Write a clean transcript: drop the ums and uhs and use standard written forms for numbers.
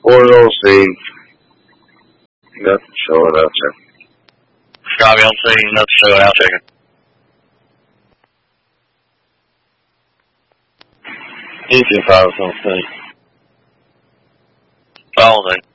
406. Nothing showing up there. Copy on scene, nothing showing out, checking. Engine fire's on scene. All day.